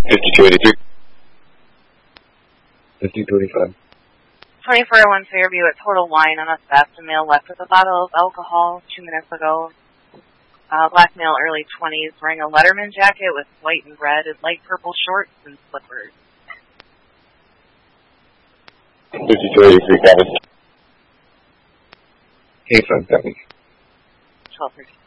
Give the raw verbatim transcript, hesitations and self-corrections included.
fifty-two eighty-three. fifty-two eighty-five. twenty-four oh one Fairview at Total Wine on a theft. A male left with a bottle of alcohol two minutes ago. Uh, black male, early twenties, wearing a Letterman jacket with white and red and light purple shorts and slippers. fifty-two eighty-three, Kevin. Hey, son, Kevin. twelve thirty.